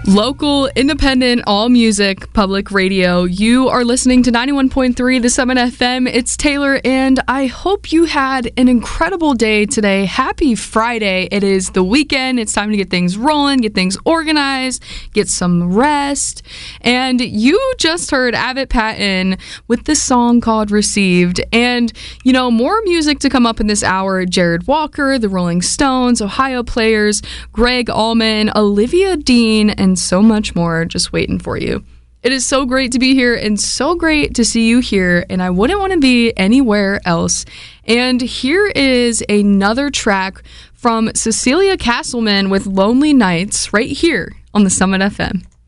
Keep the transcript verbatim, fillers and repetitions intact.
Local, independent, all music, public radio. You are listening to ninety-one point three The Summit F M. It's Taylor, and I hope you had an incredible day today. Happy Friday. It is the weekend. It's time to get things rolling, get things organized, get some rest. And you just heard Avett Patton with this song called Received. And, you know, more music to come up in this hour. Jared Walker, the Rolling Stones, Ohio Players, Greg Allman, Olivia Dean, and so much more just waiting for you. It is so great to be here and so great to see you here, and I wouldn't want to be anywhere else. And here is another track from Cecilia Castleman with Lonely Nights right here on the Summit F M.